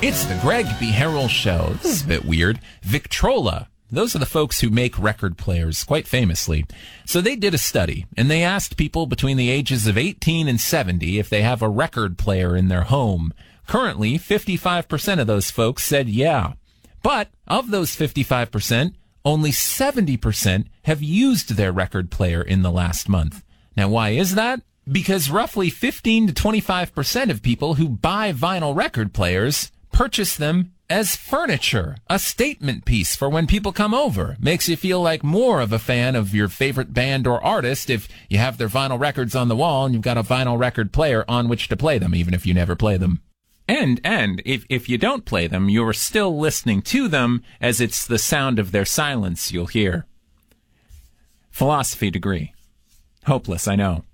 It's the Greg B. Harrell Show. This is a bit weird. Victrola. Those are the folks who make record players, quite famously. So they did a study, and they asked people between the ages of 18 and 70 if they have a record player in their home. Currently, 55% of those folks said yeah. But of those 55%, only 70% have used their record player in the last month. Now, why is that? Because roughly 15 to 25% of people who buy vinyl record players purchase them as furniture, a statement piece for when people come over. Makes you feel like more of a fan of your favorite band or artist if you have their vinyl records on the wall and you've got a vinyl record player on which to play them, even if you never play them. And if you don't play them, you're still listening to them, as it's the sound of their silence you'll hear. Philosophy degree. Hopeless, I know.